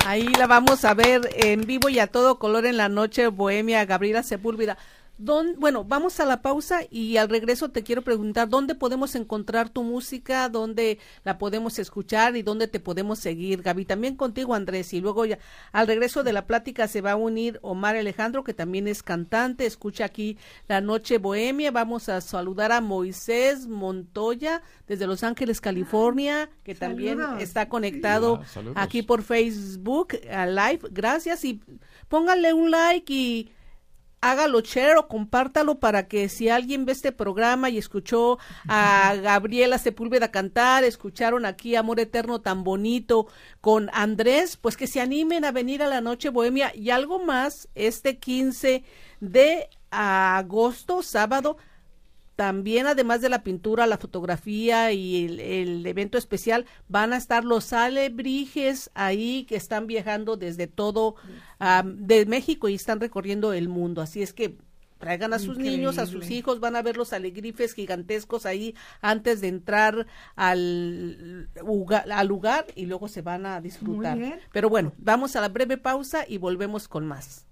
Ahí la vamos a ver en vivo y a todo color en la noche bohemia, Gabriela Sepúlveda. Bueno, vamos a la pausa y al regreso te quiero preguntar dónde podemos encontrar tu música, dónde la podemos escuchar y dónde te podemos seguir, Gaby. También contigo, Andrés, y luego ya al regreso de la plática se va a unir Omar Alejandro, que también es cantante, escucha aquí La Noche Bohemia. Vamos a saludar a Moisés Montoya desde Los Ángeles, California, que también está conectado aquí por Facebook a Live. Gracias y póngale un like y hágalo share o compártalo para que si alguien ve este programa y escuchó a Gabriela Sepúlveda cantar, escucharon aquí Amor Eterno tan bonito con Andrés, pues que se animen a venir a la Noche Bohemia. Y algo más, este 15 de agosto, sábado, también además de la pintura, la fotografía y el evento especial, van a estar los alebrijes ahí que están viajando desde todo de México y están recorriendo el mundo. Así es que traigan a sus niños, a sus hijos, van a ver los alegrifes gigantescos ahí antes de entrar al lugar y luego se van a disfrutar. Pero bueno, vamos a la breve pausa y volvemos con más.